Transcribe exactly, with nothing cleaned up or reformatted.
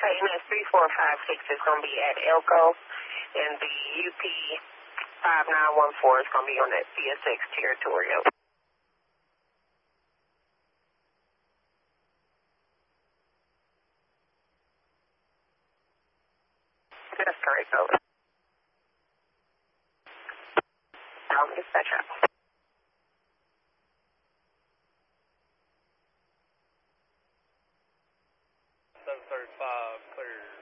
and that's three four five six is going to be at Elko, and the U P five nine one four is going to be on that C S X territorial. That's correct, over. Um, dispatcher. seven thirty-five, clear.